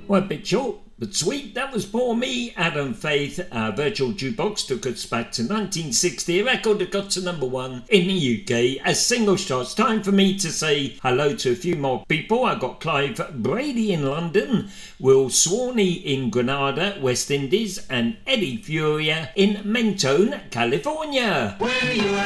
Well, a bit short, but sweet. That was Poor Me, Adam Faith. Our virtual jukebox took us back to 1960, a record that got to number 1 in the UK as single shots. Time for me to say hello to a few more people. I got Clive Brady in London, Will Swaney in Grenada, West Indies, and Eddie Furia in Mentone, California. Where you